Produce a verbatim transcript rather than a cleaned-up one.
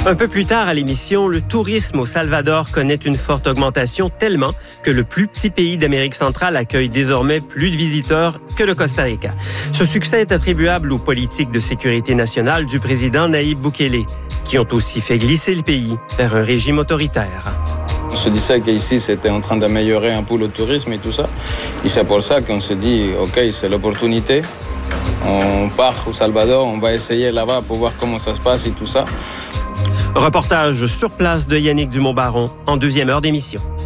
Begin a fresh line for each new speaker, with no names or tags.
Un peu plus tard à l'émission, le tourisme au Salvador connaît une forte augmentation tellement que le plus petit pays d'Amérique centrale accueille désormais plus de visiteurs que le Costa Rica. Ce succès est attribuable aux politiques de sécurité nationale du président Nayib Bukele, qui ont aussi fait glisser le pays vers un régime autoritaire.
On se disait qu'ici, c'était en train d'améliorer un peu le tourisme et tout ça. Et c'est pour ça qu'on se dit, OK, c'est l'opportunité. On part au Salvador, on va essayer là-bas pour voir comment ça se passe et tout ça.
Reportage sur place de Yannick Dumont-Baron en deuxième heure d'émission.